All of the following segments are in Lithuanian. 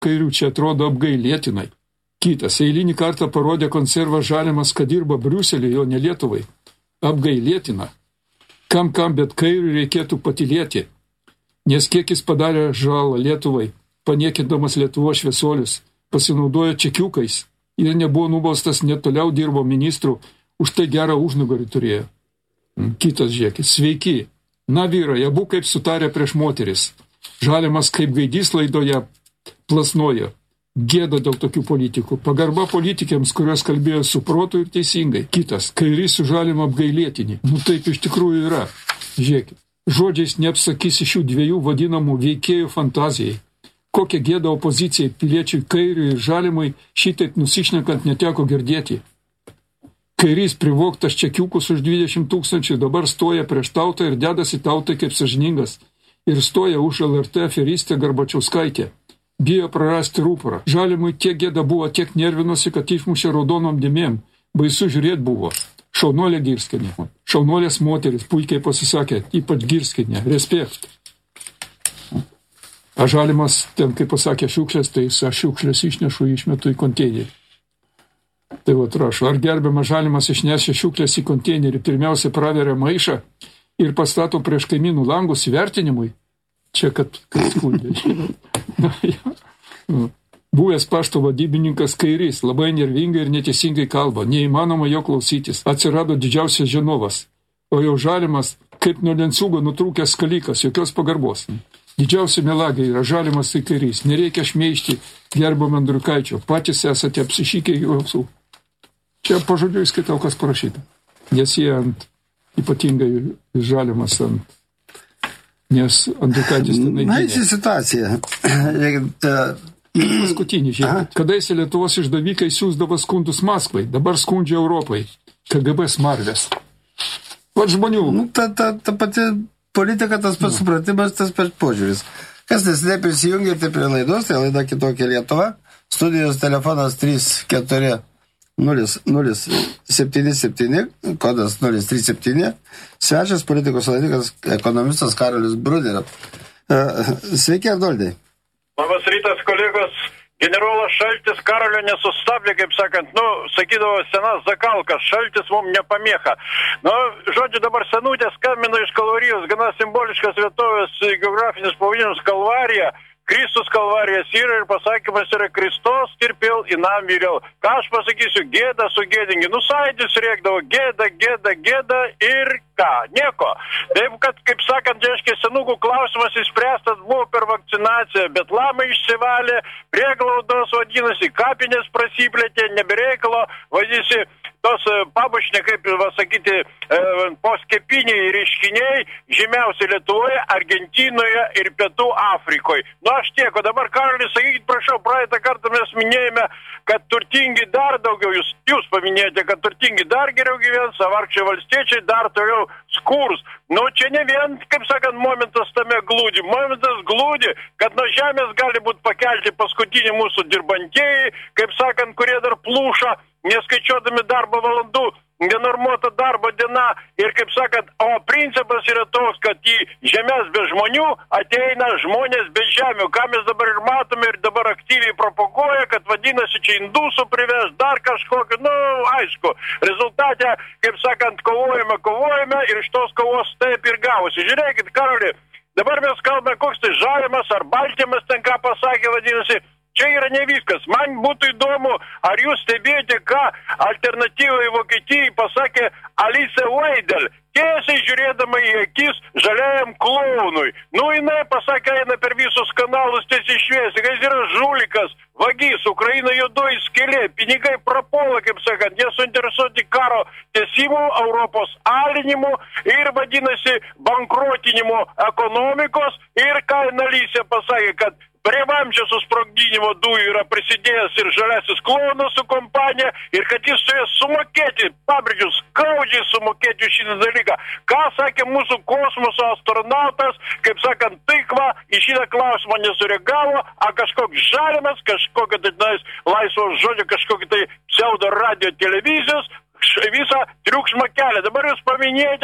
kairių čia atrodo apgailėtinai. Kitas, eilinį kartą parodė konservas Žalimas, kad dirba Briuseliui, o ne Lietuvai. Apgailėtina. Kam, bet kairiui reikėtų patylėti. Nes kiek jis padarė žalą Lietuvai, paniekindamas Lietuvos šviesuolius, pasinaudojo čekiukais ir nebuvo nubaustas, net toliau dirbo ministrų, už tai gerą užnugarį turėjo. Kitas, žiūrėkit, sveiki. Na vyrai, abu kaip sutarė prieš moteris. Žalimas kaip gaidys laidoje plasnojo. Gėda dėl tokių politikų. Pagarba politikėms, kurios kalbėjo su protu ir teisingai. Kitas, kairys su Žalimu apgailėtini. Taip iš tikrųjų yra. Žiūrėkit, žodžiais neapsakysi šių dviejų vadinamų veikėjų fantazijai. Kokią gėdą opozicijai, piliečiui kairiui ir Žalimui šitaip nusišnekant neteko girdėti. Kairys privogtas čekiukus už 20 000 dabar stoja prieš tautą ir dedasi tautai kaip sąžiningas. Ir stoja už LRT aferistę Garbačiauskaitę. Bijo prarasti rūporą. Žalimui tiek gėda buvo, tiek nervinosi, kad išmušė raudonom dėmėm. Baisu žiūrėt buvo. Šaunuolė Girskienė. Šaunuolės moteris puikiai pasisakė, ypač Girskienė. Respekt. A Žalimas ten, kai pasakė šiukšlės, tai aš šiukšlės išnešu, išmetu į konteinerį. Tai va, rašo, ar gerbiamas Žalimas išnešė šiukšlės į konteinerį, pirmiausia praveria maišą ir pastato prieš kaimynų langus įvertinimui? Čia, kad skundė. Buvęs pašto vadybininkas kairys, labai nervingai ir neteisingai kalba, neįmanoma jo klausytis, atsirado didžiausias žinovas, o jau Žalimas kaip nuo lenciūgo nutrūkęs skalikas, jokios pagarbos. Didžiausi melagai yra Žalimas tai kairys, nereikia šmeižti gerbiamą Andriukaičio, patys esate apsišykę jausų. Čia pažodžiui skaitau, kas parašyta, nes jie ypatingai Žalimas nes Andriukaitis tenai gynė. Na, situacija. Paskutinį, žiūrėkit. Kadaise Lietuvos išdavikai siūsdavo skundus Maskvai, dabar skundžia Europai. KGB smarvės. Pat žmonių. Ta pati politika, tas pats supratimas, tas pats požiūris. Kas nesiniai prisijungėte prie laidos, tai laida Kitokia Lietuva. Studijos telefonas 34 077, kodas 037. Svečias politikos analitikas, ekonomistas Karolis Bruderis. Sveiki, Arnoldai. Labas rytas, kolegos. Generolas Šaltis Karolio nesustabdė, kaip sakant, sakydavo senas zakalkas, Šaltis mums nepamėcha. Žodžiu, dabar senutė skambino iš Kalvarijos, gana simboliškas vietovės geografinis pavadinimas Kalvarija. Kristus Kalvarijas yra ir pasakymas yra Kristos tirpėl į nam vyriau. Ką aš pasakysiu, gėda sugėdingi. Sąjūdis rėkdavo gėda ir ką? Nieko. Taip, kad, kaip sakant, reiškia, senukų klausimas įspręstas buvo per vakcinaciją, bet lamai išsivalė, prieglaudos vadinasi, kapinės prasiplėtė, nebereikalo, vadinasi, tos pabušne, kaip sakyti, poskepiniai reiškiniai žymiausi Lietuvoje, Argentinoje ir Pietų Afrikoje. Aš tiek, o dabar, Karolis, sakykit, prašau, praeitą kartą mes minėjome, kad turtingi dar daugiau, jūs paminėjote, kad turtingi dar geriau gyvens, vargšai valstiečiai dar toliau skurs. Čia ne vien, kaip sakant, momentas tame glūdi. Momentas glūdi, kad nuo žemės gali būti pakelti paskutinį mūsų dirbantieji, kaip sakant, kurie dar plūša, neskaičiuodami darbo valandų, nenormuota darbo diena ir, kaip sakant, o principas yra toks, kad į žemės be žmonių ateina žmonės be žemių, ką mes dabar ir matome ir dabar aktyviai propaguoja, kad vadinasi čia indusų priveš, dar kažkokį, aišku, rezultate, kaip sakant, kovojame ir iš tos kovos taip ir gavosi. Žiūrėkit, Karoli, dabar mes kalbame, koks tai Žalimas ar Baltymas ten ką pasakė, vadinasi, čia yra ne viskas. Man būtų įdomu, ar jūs stebėjote, ką alternatyvai Vokietijai pasakė Alice Weidel, tiesiai žiūrėdama į akis žaliajam klounui. Jinai pasakė, eina per visus kanalus tiesiai šviesiai, kad jis yra žulikas, vagys, Ukraina juodoji skylė, pinigai prapuola, kaip sakant, jie suinteresuoti karo tęsimu, Europos alinimu ir vadinasi bankrotinimu ekonomikos ir ką Alice pasakė, kad prie vamzdžio susprogdinimo dujų yra prisidėjęs ir žaliasis klounas su kompanija ir kad jis turėjo sumokėti, pabrėžiu, skaudžiai sumokėti už šitą dalyką. Ką sakė mūsų kosmoso astronautas, kaip sakant, Tykva į šitą klausimą nesureagavo, kažkoks Žalimas, kažkokia tai laisvo žodžio, kažkokia tai pseudo radio televizijos visą triukšmą kelia. Dabar jūs paminėjote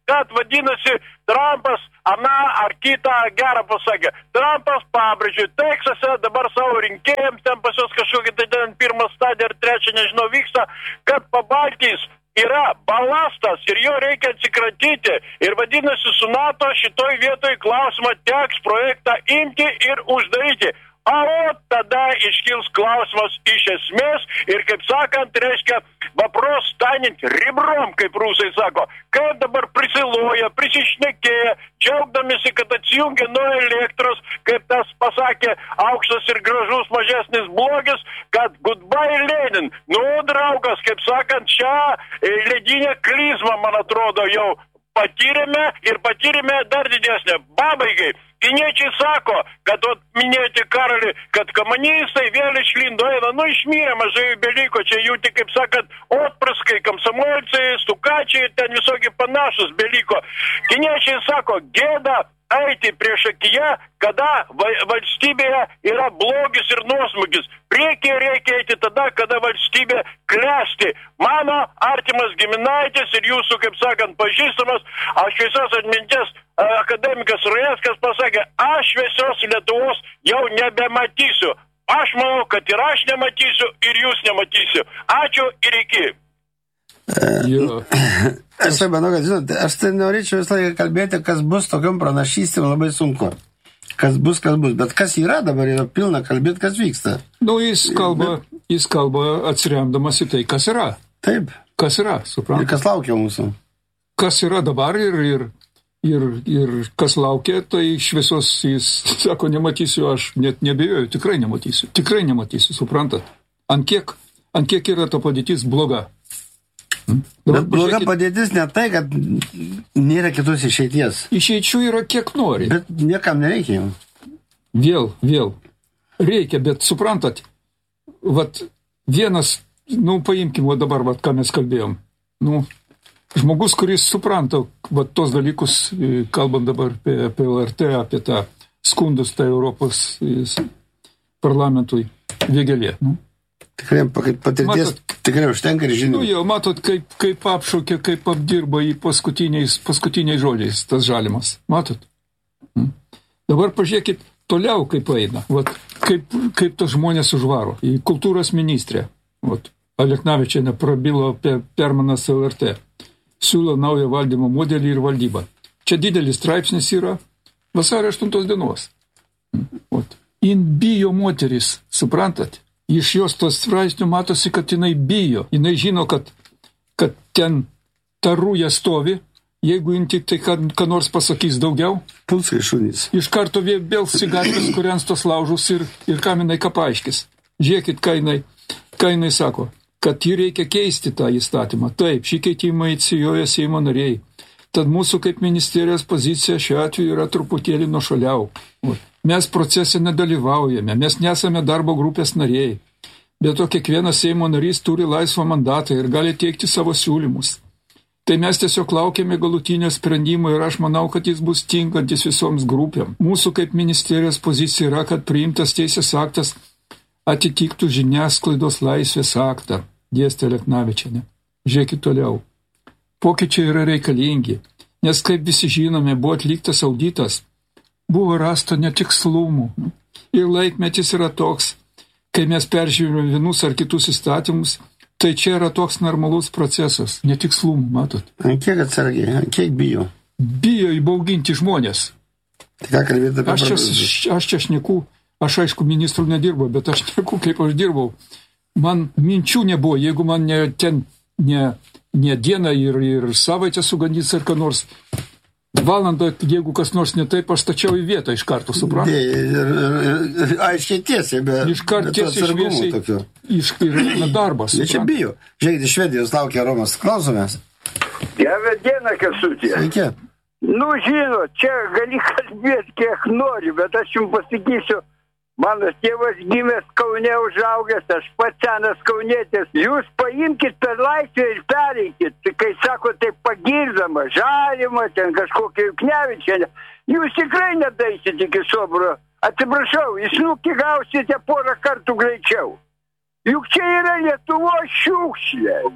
kad vadinasi Trumpas aną ar kitą gerą pasakė. Trumpas pabrėžė, Teksase dabar savo rinkėjams, ten pas juos kažkokia tai ten pirmą stadiją ar trečią, nežinau, vyksta, kad Pabaltijs yra balastas ir jo reikia atsikratyti. Ir vadinasi, su NATO šitoj vietoj klausimą teks projektą imti ir uždaryti. O tada iškils klausimas iš esmės ir, kaip sakant, reiškia, vapros stanint ribrom, kaip rusai sako, kaip dabar prisiloja, prisišnekėja, džiaugdamisi, kad atsijungia nuo elektros, kaip tas pasakė aukštas ir gražus mažesnis blogis, kad goodbye Lenin. Nu, draugas, kaip sakant, šią ledinę klizmą, man atrodo, jau patyrėme ir patyrėme dar didesnę. Pabaigai. Kiniečiai sako, kad minėti Karolį, kad komunistai vėl išlindo, išmyrė mažai beliko, čia jų tik, kaip sakant, otpraskai, komsomolcai, stukačiai, ten visokie panašus beliko. Kiniečiai sako, gėda eiti prieš akiją, kada valstybėje yra blogis ir nuosmugis. Priekyje reikia eiti tada, kada valstybė klesti. Mano artimas giminaitis ir jūsų, kaip sakant, pažįstamas, aš visos atminties akademikas Rajeckas pasakė, aš šviesios Lietuvos jau nebematysiu. Aš manau, kad ir aš nematysiu, ir jūs nematysiu. Ačiū ir iki. Aš tai manau, kad, žinot, aš tai norėčiau visą laiką kalbėti, kas bus tokiam pranašystėm labai sunku. Kas bus, bet kas yra dabar, yra pilna kalbėti, kas vyksta. Nu, jis kalba atsiremdamas į tai, kas yra. Taip. Kas yra, suprantate? Ir kas laukia mūsų. Kas yra dabar ir kas laukia, tai šviesos jis sako, nematysiu, aš net nebejoju, tikrai nematysiu, suprantat? Ant kiek yra ta padėtis bloga. Bet bloga padėtis ne tai, kad nėra kitos išeities. Išeičių yra kiek nori. Bet niekam nereikia jau. Vėl. Reikia, bet suprantat, vat vienas, paimkim, dabar, ką mes kalbėjom. Žmogus, kuris supranta tos dalykus, kalbant dabar apie LRT, apie tą skundus tai Europos parlamentui, Vėgėlė. Tikrai patirties tikrai užtenka ir žinių. Matot, kaip apšaukė, kaip apdirba į paskutiniais žodžiais tas Žalimas. Matot? Dabar pažiūrėkit toliau, kaip eina. Kaip tos žmonės užvaro. Į kultūros ministrę. Aleknavičienė prabilo apie permanas LRT. Siūlo naują valdymo modelį ir valdybą. Čia didelis straipsnis yra vasario 8 dienos. Jin bijo moteris, suprantat? Iš jos tos straipsnių matosi, kad jinai bijo. Jinai žino, kad ten ta rūja stovi, jeigu jin tik tai ką nors pasakys daugiau. Pulsai šunys. Iš karto vėl sigatvės, kurians tos laužus ir kam jinai ką paaiškis. Žiūrėkit, ką jinai sako, kad jį reikia keisti tą įstatymą. Taip, šį keitimą inicijuoja Seimo nariai. Tad mūsų kaip ministerijos pozicija šiuo atveju yra truputėlį nuošaliau. Mes procese nedalyvaujame, mes nesame darbo grupės nariai. Bet to kiekvienas Seimo narys turi laisvą mandatą ir gali teikti savo siūlymus. Tai mes tiesiog laukiame galutinio sprendimo ir aš manau, kad jis bus tinkantis visoms grupėm. Mūsų kaip ministerijos pozicija yra, kad priimtas teisės aktas atitiktų žiniasklaidos laisvės aktą, dėstė Aleknavičienė. Žiūrėkit toliau. Pokyčiai yra reikalingi, nes kaip visi žinome, buvo atliktas auditas, buvo rasta netikslumų. Ir laikmetis yra toks, kai mes peržiūrime vienus ar kitus įstatymus, tai čia yra toks normalus procesas, netikslumų, matot. Ant kiek atsargiai, ant kiek bijo? Bijo įbauginti žmonės. Tai ką kalbėti apie aš čia šneku, aš aišku ministrų nedirbau, bet aš šneku, kaip aš dirbau. Man minčių nebuvo, jeigu man ne dieną ir savaitę sugandys ar ką nors. Valandą, jeigu kas nors ne taip, aš stačiau į vietą iš karto, suprantu. Aiškiai tiesiai, bet atsargumo tokio. Ir darbas. Jie čia bijo. Žiūrėkite, Švedijos laukia Romas. Klausomės. Gerą dieną, Kęstuti. Sveiki. Žinot, čia gali kalbėti kiek nori, bet aš jums pasakysiu, mano tėvas gimęs Kaune, užaugęs, aš pats senas kaunietis. Jūs paimkit per laisvę ir pereikit. Kai sako, tai pagirdama, Žalimą, ten kažkokia Juknevičienė. Jūs tikrai nedaisit iki Sobro. Atsiprašau, jūs gausite porą kartų greičiau. Juk čia yra Lietuvos šiukšlė.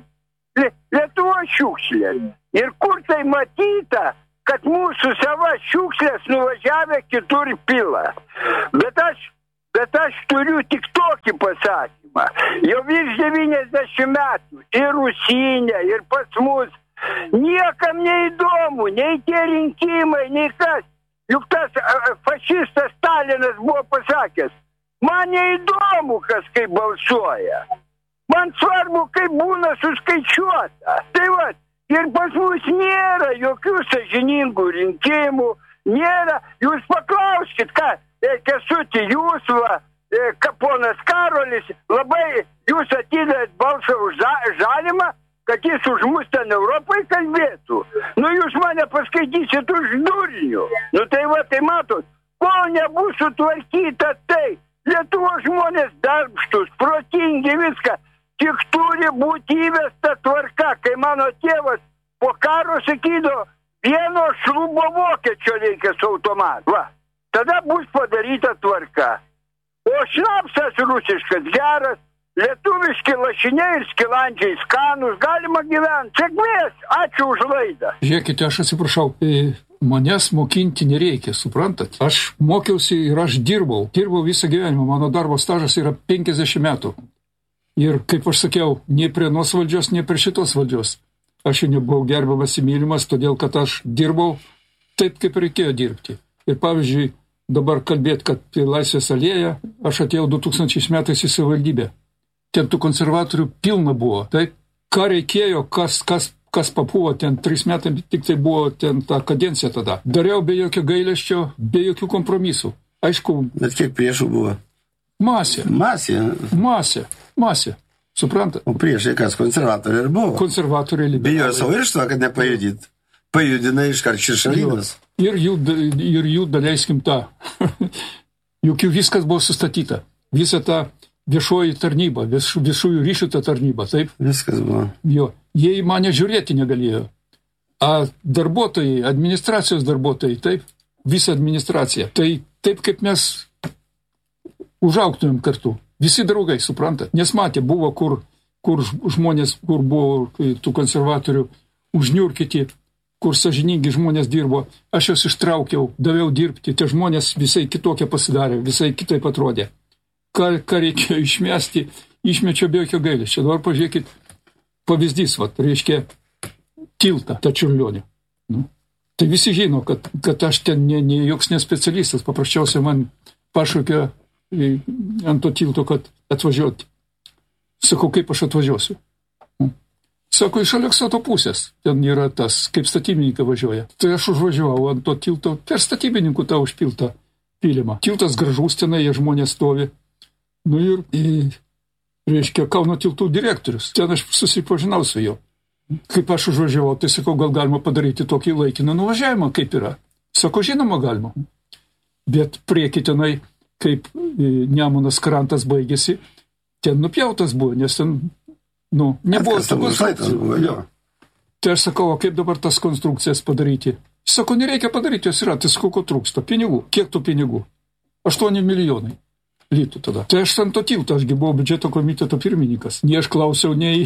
Lietuvos šiukšlės. Ir kur tai matyta, kad mūsų sava šiukšlės nuvažiavę kitur pila. Bet aš turiu tik tokį pasakymą. Jau virš 90 metų ir Rusinė, ir pas mus. Niekam neįdomu, nei tie rinkimai, nei kas. Juk tas fašistas Stalinas buvo pasakęs, man neįdomu, kas kaip balsuoja. Man svarbu, kaip būna suskaičiuota. Tai va, ir pas mus nėra jokių sąžiningų rinkimų, nėra. Jūs paklauskit, ką, Kęstuti, jūs, ponas Karolis, labai jūs atidavėt balsą už Žalimą, kad jis už mus ten Europai kalbėtų. Nu, jūs mane paskaitysit už durnių. Nu, tai va, tai matot, kol nebus sutvarkyta tai, Lietuvos žmonės darbštus, protingi, viską, tik turi būti įvesta tvarka, kai mano tėvas po karo sakydavo, vieno šlubo vokiečio reikia su automatu. Va, tada bus padaryta tvarka. O šnapsas rusiškas geras, lietuviški lašiniai ir skilandžiai skanus, galima gyventi. Sėkmės, ačiū už laidą. Žiūrėkite, aš atsiprašau, manęs mokinti nereikia, suprantat? Aš mokiausi ir aš dirbau visą gyvenimą, mano darbo stažas yra 50 metų. Ir, kaip aš sakiau, nei prie nuos valdžios, nei prie šitos valdžios. Aš jau nebuvau gerbiamas įmylimas, todėl, kad aš dirbau taip, kaip reikėjo dirbti. Ir pavyzdžiui, dabar kalbėti, kad Laisvės alėja, aš atėjau 2000 metais į savivaldybę. Ten tų konservatorių pilna buvo. Tai ką reikėjo, kas papuvo, ten 3 metai tik tai buvo ten ta kadencija tada. Dariau be jokio gailesčio, be jokių kompromisų. Aišku. Bet kiek priešų buvo? Masė. Suprantat? O priešai kas, konservatoriai ir buvo? Konservatoriai liberalai. Bijojo savo irštą, kad nepajudyt. Pajudina iškart Šešalinas. Ir jų daleiskim tą. Juk jau viskas buvo sustatyta. Visa ta viešoji tarnyba, viešųjų ryšių ta tarnyba, taip? Viskas buvo. Jo, jie į mane žiūrėti negalėjo. A darbuotojai, administracijos darbuotojai, taip? Visa administracija. Tai taip, kaip mes užaugtumėm kartu. Visi draugai, suprantat? Nes matė, buvo kur žmonės, kur buvo tų konservatorių užniurkyti, kur sąžiningi žmonės dirbo. Aš juos ištraukiau, daviau dirbti. Tie žmonės visai kitokie pasidarė, visai kitaip atrodė. Ką reikėjo išmesti, išmečio be jokio gailesčio. Dabar pažiūrėkit, pavyzdys, reiškia, tiltą, tą Čiurlionį. Nu. Tai visi žino, kad aš ten ne joks nespecialistas, paprasčiausiai man pašaukė ant to tilto, kad atvažiuoti. Sakau, kaip aš atvažiuosiu? Sako, iš Aleksoto pusės. Ten yra tas, kaip statybininkai važiuoja. Tai aš užvažiavau ant to tilto, per statybininkų tą užpiltą pylimą. Tiltas gražus, tenai jie žmonės stovi. Nu ir, reiškia, Kauno tiltų direktorius. Ten aš susipažinau su juo. Kaip aš užvažiavau, tai sakau, gal galima padaryti tokį laikiną nuvažiavimą, kaip yra. Sako, žinoma, galima. Bet prieki tenai, kaip Nemunas krantas baigėsi, ten nupjautas buvo, nes ten, nebuvo konstrukcijų. Tai aš sakau, o kaip dabar tas konstrukcijas padaryti? Sako, nereikia padaryti, jos yra, tai sakau, ko trūksta? Pinigų. Kiek tų pinigų? 8 milijonai litų tada. Tai aš ant to tilto, ašgi buvau biudžeto komiteto pirmininkas. Ne aš klausiau, nei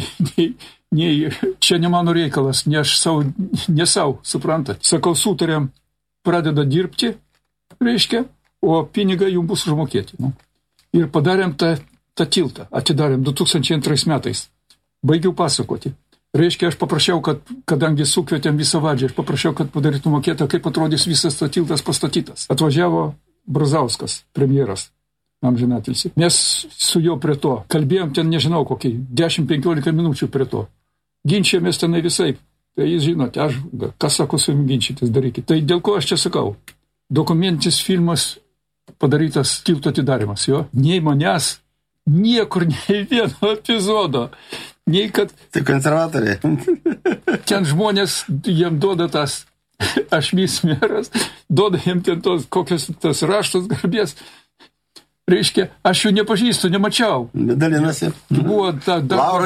čia ne mano reikalas, ne savo, suprantat. Sakau, sutarėm, pradeda dirbti, reiškia, o pinigai jums bus užmokėti. Ir padarėm tą tiltą, atidarėm 2002 metais. Baigiau pasakoti. Reiškia, aš paprašiau, kadangi sukvietėm visą valdžią, aš paprašiau, kad padarytų mokėtą, kaip atrodys visas tiltas pastatytas. Atvažiavo Brazauskas, premjeras, amžinatilsi. Mes su juo prie to kalbėjom ten, nežinau, kokį 10-15 minučių prie to. Ginčiamės tenai visai. Tai jūs žinote, aš, kas sako su jums ginčytis, darykit. Tai dėl ko aš čia sakau? Dokumentinis filmas padarytas tilto atidarimas, jo? Nei manęs, niekur, nei vieno epizodo. Nei kad... Tai konservatoriai. Ten žmonės, jiem duoda tas, aš meras, duoda jiem ten tos, kokios tas raštos garbės. Reiškia, aš jų nepažįstu, nemačiau. Dalinasi. Buvo ta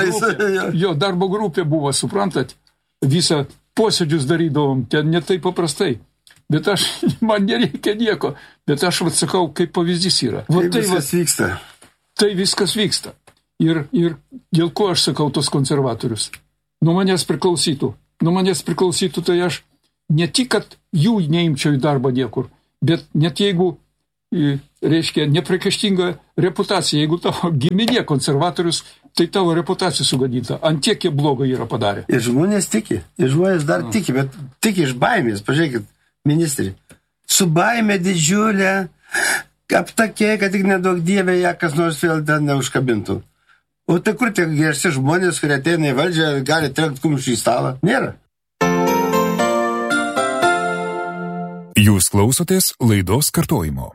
darbo grupė buvo, suprantat, visą posėdžius darydavom, ten ne taip paprastai. Bet man nereikia nieko, bet aš atsakau, kaip pavyzdys yra. Kaip viskas vyksta. Tai viskas vyksta. Ir dėl ko aš sakau tos konservatorius? nuo manęs priklausytų, tai aš ne tik, kad jų neimčiau į darbą niekur, bet net jeigu, reiškia, nepriekaištinga reputacija, jeigu tavo giminė konservatorius, tai tavo reputacija sugadinta. Ant tiek jie blogo yra padarę. Ir žmonės tiki. Ir žmonės dar tiki, bet tiki iš baimės. Pažiūrėkit, ministrė. Su baime didžiulė, aptakė, kad tik nedaug dievė ją kas nors vėl ten neužkabintų. O tai kur tie griežti žmonės, kurie ateina į valdžią, gali trenkti kumščių į stalą? Nėra. Jūs klausotės laidos kartojimo.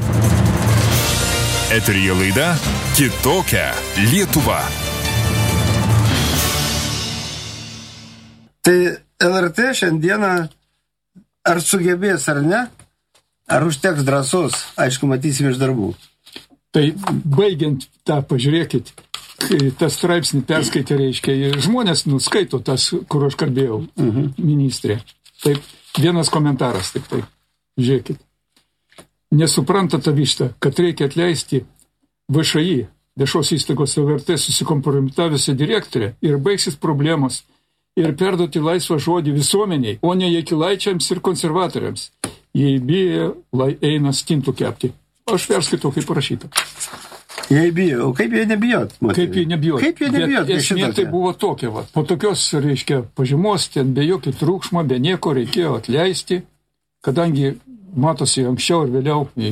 Eteryje laida Kitokia Lietuva. Tai LRT šiandieną ar sugebės ar ne, ar užteks drąsos, aišku, matysime iš darbų. Tai baigiant tą, pažiūrėkit, tas straipsnį perskaitė, reiškia, žmonės nuskaito tas, kur aš kalbėjau, ministrė. Taip, vienas komentaras tik tai, žiūrėkit. Nesupranta ta višta, kad reikia atleisti VŠI, viešos įstaigos LRT susikompromitavusią direktorę ir baigsis problemos ir perduoti laisvą žodį visuomeniai, o ne Jakilaičiams ir konservatoriams. Jei bijo, eina stintų kepti. Aš perskaitau, kaip parašyta. Jei bijo, o kaip jie nebijot? Kaip jie nebijot? Kaip jie nebijot? Esmė tai buvo tokia, va. Po tokios, reiškia, pažymos, ten be jokio triukšmo, be nieko reikėjo atleisti, kadangi matosi anksčiau ir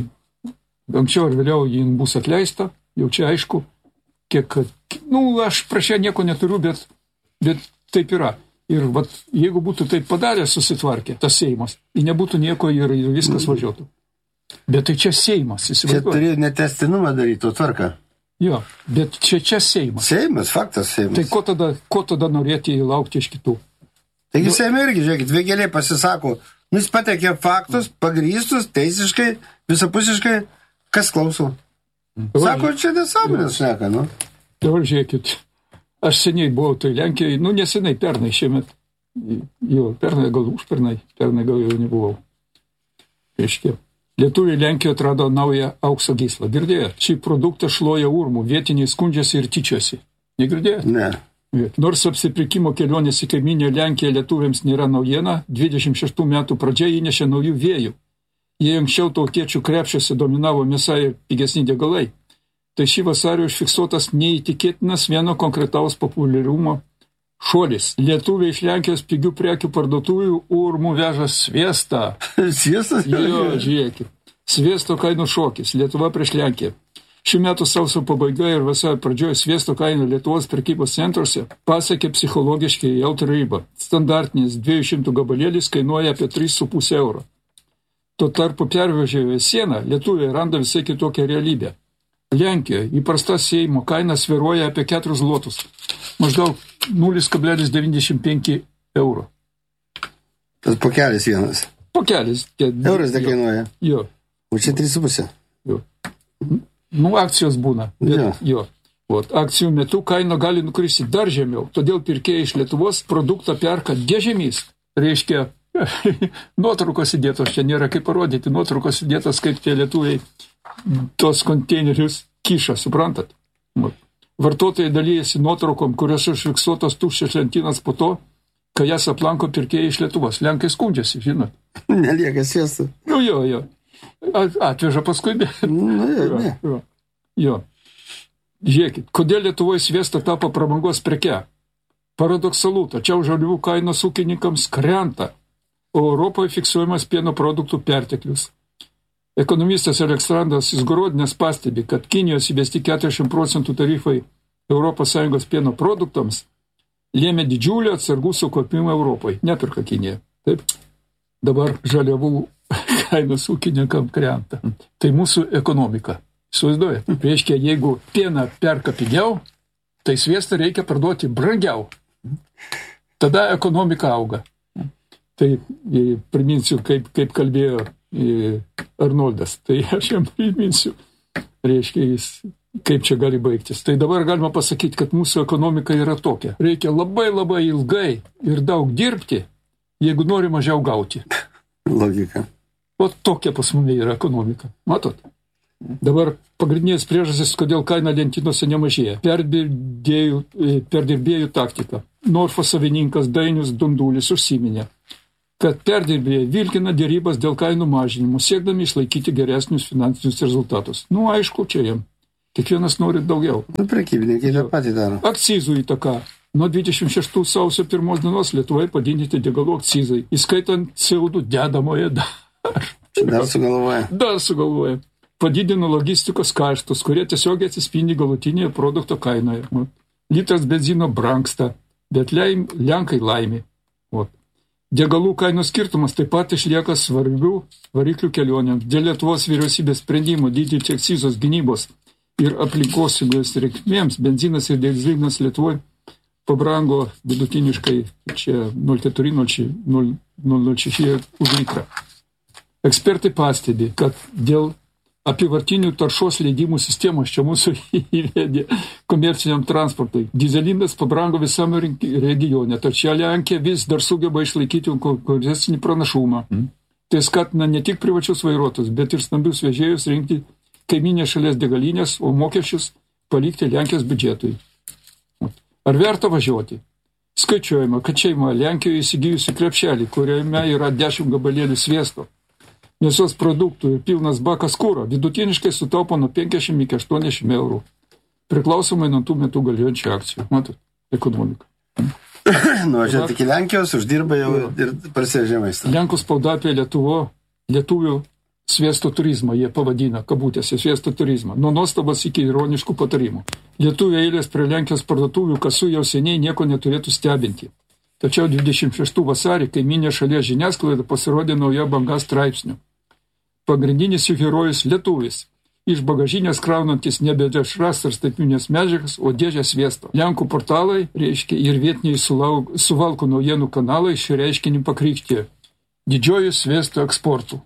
vėliau jį bus atleista, jau čia aišku, kiek, aš prieš ją nieko neturiu, bet taip yra. Ir vat, jeigu būtų taip padarę, susitvarkė tas Seimas, ir nebūtų nieko ir viskas važiuotų. Bet tai čia Seimas, įsivaizduoju. Čia turėjo netestinumą daryti, tvarką. Jo, bet čia Seimas. Seimas, faktas Seimas. Tai ko tada norėti laukti iš kitų? Taigi Seime irgi, žiūrėkit, Vėgėlė pasisako, jis patekė faktus, pagrįstus, teisiškai, visapusiškai, kas klauso. Sako, čia nesąmonės šneka, nu. Dabar žiūrėkit, aš seniai buvau tai Lenkijoje, nesenai, pernai šiemet, pernai gal užpernai, pernai gal jau nebuvau. Reiškia, lietuviai Lenkijoje atrado naują aukso gyslą. Girdėjot? Šį produktą šloja urmų, vietiniai skundžiasi ir tyčiasi. Negirdėjot? Ne. Nors apsipirkimo kelionės į kaiminę Lenkiją lietuviams nėra naujiena, 26 metų pradžia įnešė naujų vėjų. Jei anksčiau tautiečių krepšiuose dominavo mėsa ir pigesni degalai, tai šį vasarį užfiksuotas neįtikėtinas vieno konkretaus populiarumo šuolis. Lietuviai iš Lenkijos pigių prekių parduotuvių urmų veža sviestą. Sviestas? Jo, žiūrėkit. Sviesto kainų šokis. Lietuva prieš Lenkiją. Šių metų sausio pabaigoje ir vasario pradžioje sviesto kaina Lietuvos prekybos centruose pasiekė psichologiškai jautrą ribą. Standartinis 200 gabalėlis kainuoja apie 3,5 euro. Tuo tarpu pervežėję sieną, lietuviai randa visai kitokią realybę. Lenkijoje įprasta Seimo kaina svyruoja apie 4 zlotus. Maždaug 0,95 euro. Tas pokelis vienas. Pokelis. Euras dekainuoja. Jo. O čia 3,5. Jo. Akcijos būna. Jo. Akcijų metu kaina gali nukristi dar žemiau. Todėl pirkėjai iš Lietuvos produktą perka dėžėmis. Reiškia, nuotraukos įdėtos, čia nėra kaip parodyti, nuotraukos įdėtos, kaip tie lietuviai tos konteinerius kiša, suprantat? Vartotojai dalyjasi nuotraukom, kurios užfiksuotos tuščias lentynas po to, kai jas aplanko pirkėjai iš Lietuvos. Lenkai skundžiasi, žinot. Nelieka sviesto. Jo. Atveža paskui. Jo. Žiūrėkit, kodėl Lietuvoje sviesta tapo prabangos preke? Paradoksalu, tačiau žaliavų kainos ūkininkams krenta, o Europoje fiksuojamas pieno produktų perteklius. Ekonomistas Aleksandras Izgorodinės pastebi, kad Kinijos įvesti 40% tarifai ES pieno produktams lėmė didžiulį atsargų sukaupimą Europoje. Nepirka Kinija. Taip? Dabar žaliavų kainos ūkininkam krenta. Tai mūsų ekonomika. Įsivaizduoja. Reiškia, jeigu pieną perka pigiau, tai sviestą reikia parduoti brangiau. Tada ekonomika auga. Tai priminsiu, kaip kalbėjo Arnoldas. Tai aš jam priminsiu. Reiškia, kaip čia gali baigtis. Tai dabar galima pasakyti, kad mūsų ekonomika yra tokia. Reikia labai labai ilgai ir daug dirbti, jeigu nori mažiau gauti. Logika. O tokia pas mumi yra ekonomika. Matot? Dabar pagrindinės priežastis, kodėl kaina lentynose nemažėja. Perdirbėjų taktika. Norfa savininkas Dainius Dundulis užsiminė, kad perdirbėjai vilkina dėrybas dėl kainų mažinimų, siekdami išlaikyti geresnius finansinius rezultatus. Aišku, čia jiem. Kiekvienas nori daugiau. Prekybininkai tą patį daro. Akcizų įtaka. Nuo 26 sausio 1 dienos Lietuvoje padidinti degalų akcizai, įskaitant CO2 dedamoje Dar sugalvoja. Padidino logistikos kaštus, kurie tiesiogiai atsispindi galutinėje produkto kainoje. Litras benzino brangsta, bet Lenkai laimė. Degalų kainų skirtumas taip pat išlieka svarbių variklių kelionėms. Dėl Lietuvos vyriausybės sprendimo didinti akcizos gynybos ir aplinkosaugos reikmėms benzinas ir dyzelinas Lietuvoje pabrango vidutiniškai čia 0,4-0,06 už litrą. Ekspertai pastebi, kad dėl apyvartinių taršos leidimų sistemos čia mūsų įvedė komerciniam transportui. Dyzelinas pabrango visam regione, tačiau Lenkija vis dar sugeba išlaikyti konkurencinį pranašumą. Tai skatina ne tik privačius vairuotojus, bet ir stambius vežėjus rinkti kaiminės šalies degalinės, o mokesčius palikti Lenkijos biudžetui. Ar verta važiuoti? Skaičiuojama, kad šeima Lenkijoje įsigijusi krepšelį, kuriame yra 10 gabalėlių sviesto, mėsos produktų ir pilnas bakas kuro, vidutiniškai sutaupo nuo 50 iki 80 eurų, priklausomai nuo tų metų galiojančių akcijų. Matot, ekonomika. Čia tik Lenkijos uždirba jau ir parsivežė maistą. Lenkų spauda apie lietuvių sviesto turizmą, jie pavadina, kabutėse, sviesto turizmą. Nuo nuostabos iki ironiškų patarimų. Lietuvių eilės prie Lenkijos parduotuvių kasų jau seniai nieko neturėtų stebinti. Tačiau 26 vasarį kaiminė šalies žiniasklaida pasirodė nauja banga straipsnių. Pagrindinis jų herojus lietuvis, iš bagažinės kraunantis nebe dešras ar statminės medžiagas, o dėžę sviesto. Lenkų portalai, reiškia, ir vietiniai Suvalkų naujienų kanalai šį reiškinį pakrikštė didžiojų sviesto eksportų.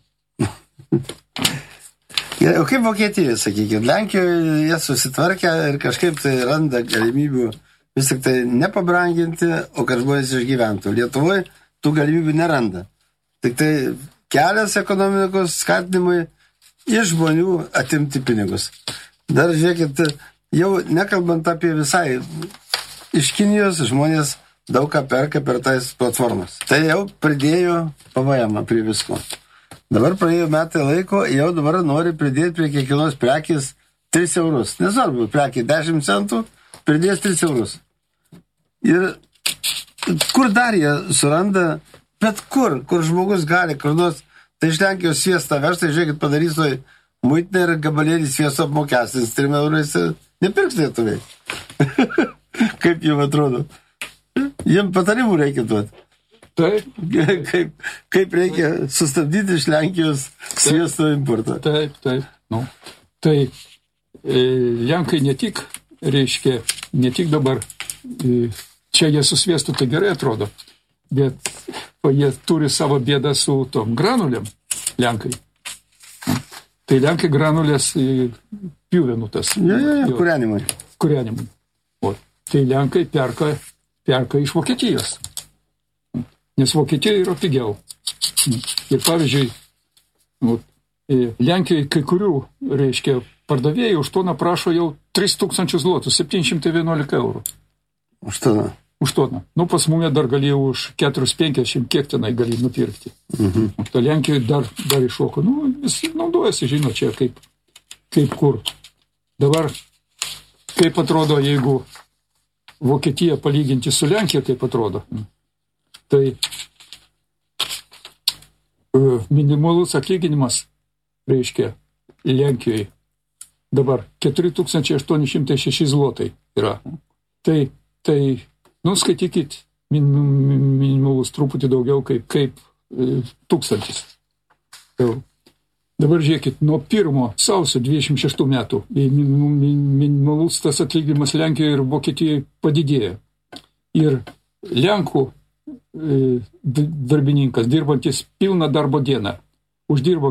O kaip Vokietija, sakykime, Lenkijoje jie susitvarkė ir kažkaip tai randa galimybių vis tik tai nepabranginti, o kad žmonės išgyventų. Lietuvoje tų galimybių neranda. Tik tai kelias ekonomikos skatinimui iš žmonių atimti pinigus. Dar žiūrėkit, jau nekalbant apie visai, iš Kinijos žmonės daug ką perka per tais platformas. Tai jau pridėjo PVM prie visko. Dabar praėjo metai laiko, jau dabar nori pridėti prie kiekvienos prekės 3 eurus. Nesvarbu, prekė 10 centų, pridės 3 eurus. Ir kur dar jie suranda, bet kur žmogus gali, kur nors, tai iš Lenkijos sviestą vežtai, žiūrėkit, padarys toj muitinę ir gabalėlį sviesto apmokestins 3 eurais, nepirks lietuviai. Kaip jums atrodo? Jiems patarimų reikia duoti. Taip. Kaip reikia sustabdyti iš Lenkijos sviesto importą. Taip. Tai Lenkai ne tik, reiškia, ne tik dabar, čia jie su sviestu tai gerai atrodo, bet jie turi savo bėdą su tom granulėm, Lenkai. Tai Lenkai granulės pjuvenutas. Kūrenimui. Tai Lenkai perka iš Vokietijos. Nes Vokietijoje yra pigiau. Ir pavyzdžiui, Lenkijoje kai kurių, reiškia, pardavėjai už toną prašo jau 3000 zlotų, 711 eurų. Už toną? Už toną. Pas mumė dar galėjo už 450, kiek tenai gali nupirkti. O Lenkijoje dar iššoko. Visi naudojasi, žino, čia kaip kur. Dabar, kaip atrodo, jeigu Vokietija palyginti su Lenkija, kaip atrodo, tai minimalus atlyginimas, reiškia, Lenkijoje dabar 4806 zlotai yra. Tai skaitykit, minimalus truputį daugiau kaip 1000. Dabar žiūrėkit, nuo 1 sausio 26 metų minimalus tas atlyginimas Lenkijoje ir Vokietijoje padidėjo. Ir Lenkų darbininkas, dirbantis pilną darbo dieną, uždirbo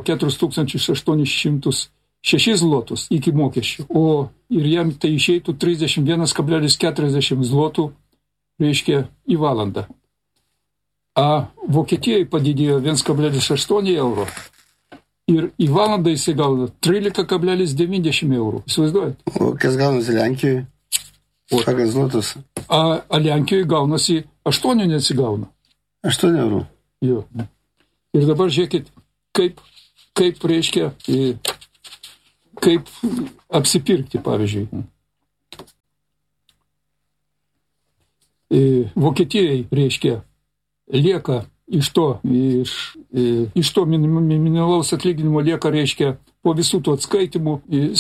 4806 zlotus iki mokesčių, ir jam tai išeitų 31,40 zlotų, reiškia, į valandą. A Vokietijoje padidėjo 1,8 euro ir į valandą jisai gauna 13,90 eurų. Įsivaizduojat? O kas gaunasi Lenkijoje? Pagal zlotus. A Lenkijoje gaunasi 8 nesigauna. 8 eurų. Jo. Ir dabar žiūrėkit, kaip reiškia, kaip apsipirkti, pavyzdžiui. Vokietijai, reiškia, lieka iš to minimalaus atlyginimo lieka, reiškia, po visų tų atskaitimų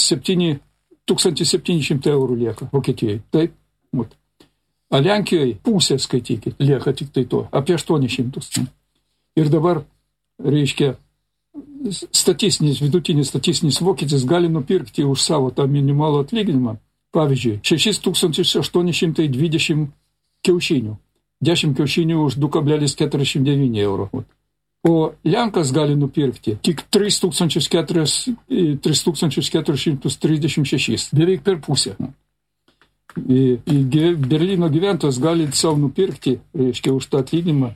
1700 eurų lieka Vokietijai. Taip? A Lenkijoje pusė, skaitykit, lieka tik tai to, apie 800. Ir dabar, reiškia, vidutinis statistinis vokietis gali nupirkti už savo tą minimalų atlyginimą, pavyzdžiui, 6820 kiaušinių. 10 kiaušinių už 2,49 euro. O Lenkas gali nupirkti tik 3436, beveik per pusę. Berlyno gyventojas gali savo nupirkti, reiškia, už tą atlyginimą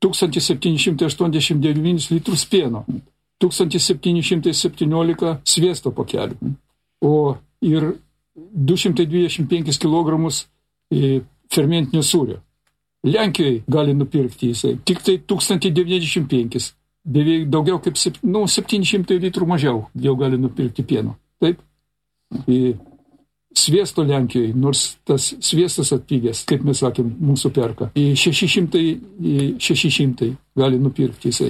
1789 litrus pieno, 1717 sviesto pakelių, o ir 225 kg fermentinio sūrio. Lenkijoje gali nupirkti jisai tik tai 1095, beveik daugiau kaip 700 litrų mažiau jau gali nupirkti pieno. Taip? Sviesto Lenkijoje, nors tas sviestas atpigęs, kaip mes sakėm, mūsų perka, 600 gali nupirkti jisai.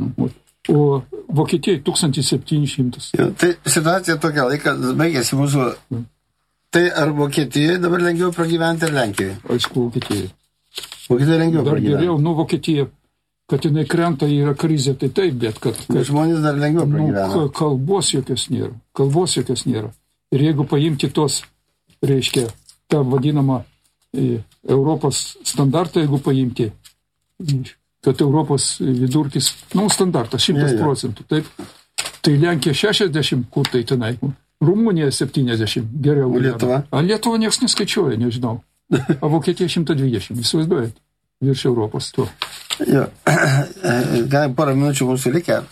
O Vokietijoje 1700. Tai situacija tokia, laikas baigėsi mūsų. Tai ar Vokietijoje dabar lengviau pragyventi, ar Lenkijoje? Aišku, Vokietijoje. Vokietijoje lengviau dar pragyventi. Geriau, Vokietija, kad jinai krenta, yra krizė, tai taip, bet kad žmonės dar lengviau pragyvena. Kalbos jokios nėra. Ir jeigu paimti tos, reiškia, tą vadinamą Europos standartą, jeigu paimti, kad Europos vidurkis, standartas 100%, taip, tai Lenkija 60, kur tai tenai, Rumunija 70, geriau. Lietuva? A Lietuva nieks neskaičiuoja, nežinau. A Vokietija 120, įsivaizduojat, virš Europos to. Jo, porą minučių mūsų likę.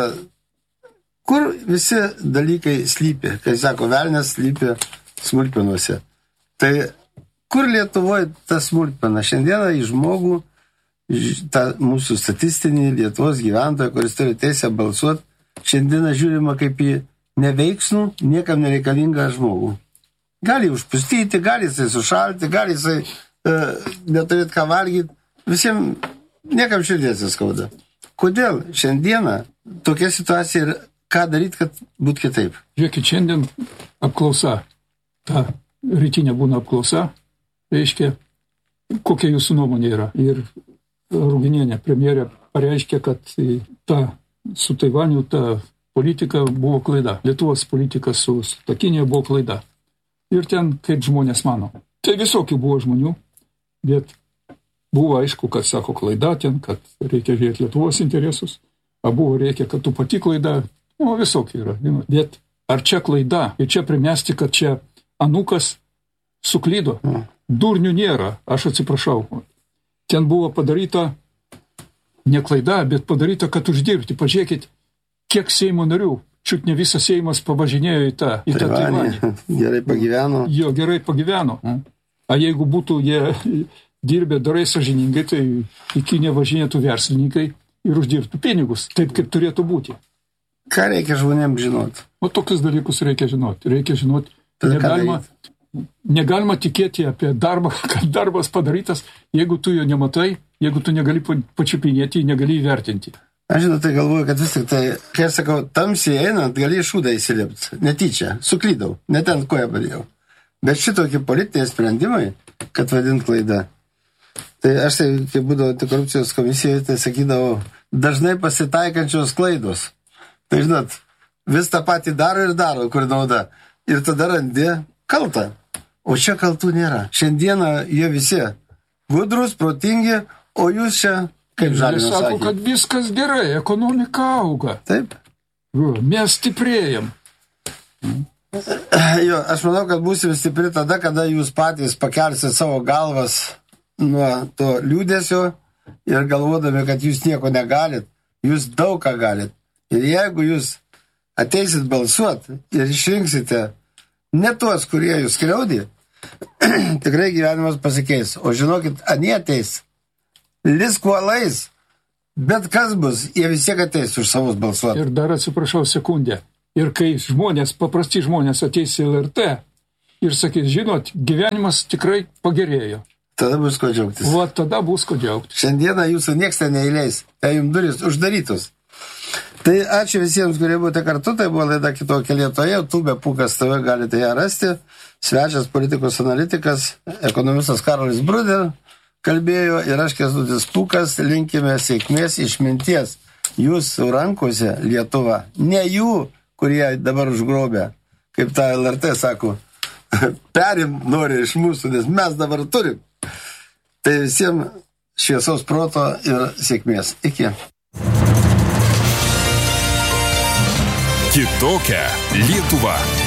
Kur visi dalykai slypi? Kai sako, velnės slypi smulkmenuose. Tai kur Lietuvoje ta smulkmena? Šiandieną į žmogų, tą mūsų statistinį Lietuvos gyventoją, kuris turi teisę balsuoti, šiandieną žiūrima kaip į neveiksnų, niekam nereikalingą žmogų. Gali užpustyti, gali jisai sušalti, gali jisai neturėti ką valgyti. Visiems niekam širdies skauda. Kodėl šiandieną tokia situacija ir ką daryti, kad būtų kitaip? Žiūrėkit, šiandien apklausa, ta rytinė būna apklausa, reiškia, kokia jūsų nuomonė yra. Ir Ruginienė, premjerė, pareiškė, kad ta su Taivaniu ta politika buvo klaida. Lietuvos politika su Kinija buvo klaida. Ir ten, kaip žmonės mano. Tai visokių buvo žmonių, bet buvo aišku, kad sako klaida ten, kad reikia žiūrėti Lietuvos interesus, a buvo reikia, kad tu pati klaida, visokių yra. Bet ar čia klaida? Ir čia primesti, kad čia anukas suklydo. Durnių nėra, aš atsiprašau. Ten buvo padaryta ne klaida, bet padaryta, kad uždirbti. Pažiūrėkit, kiek Seimo narių, čiut ne visas Seimas pavažinėjo į tą Taivanį. Gerai pagyveno. Jo, gerai pagyveno. A jeigu būtų jie dirbę darai sąžiningai, tai į Kiniją važinėtų verslininkai ir uždirbtų pinigus, taip kaip turėtų būti. Ką reikia žmonėms žinoti? Tokius dalykus reikia žinoti. Reikia žinoti, negalima tikėti apie darbą, kad darbas padarytas, jeigu tu jo nematai, jeigu tu negali pačiupinėti, negali įvertinti. Aš tai galvoju, kad vis tik tai, kai aš sakau, tamsiai einant, gali šūdą įsilipti. Netyčia, suklydau, ne ten koją padėjau. Bet šitokie politiniai sprendimai, kad vadint klaida. Tai aš tai, kai būdavo antikorupcijos komisijoje, tai sakydavau, dažnai pasitaikančios klaidos. Tai žinot, vis tą patį daro ir daro, kur nauda. Ir tada randi kaltą. O čia kaltų nėra. Šiandieną jie visi gudrus, protingi, o jūs čia, kaip Žalimas sakė. Sako, kad viskas gerai, ekonomika auga. Taip. Mes stiprėjam. Jo, aš manau, kad būsim stipri tada, kada jūs patys pakelsit savo galvas nuo to liūdesio ir galvodami, kad jūs nieko negalit, jūs daug ką galit. Ir jeigu jūs ateisit balsuot ir išrinksite ne tuos, kurie jūs skriaudė, tikrai gyvenimas pasikeis. O žinokit, anie ateis. Liskuolais. Bet kas bus, jie vis tiek ateis už savus balsuoti. Ir dar atsiprašau sekundę. Ir kai žmonės, paprasti žmonės ateis į LRT ir sakys, žinot, gyvenimas tikrai pagerėjo. Tada bus ko džiaugtis. Va, tada bus ko džiaugtis. Šiandieną jūsų nieks ten neįleis. Tai jums duris uždarytos. Tai ačiū visiems, kurie buvote kartu. Tai buvo laida Kitokia Lietuvoje. YouTube Pūkas TV galite ją rasti. Svečias politikos analitikas, ekonomistas Karolis Bruder kalbėjo ir aš Kęstutis Pūkas. Linkime sėkmės, išminties. Jūsų rankose Lietuva. Ne jų, kurie dabar užgrobė. Kaip ta LRT sako, perim nori iš mūsų, nes mes dabar turim. Tai visiems šviesaus proto ir sėkmės. Iki. Kitokia Lietuva.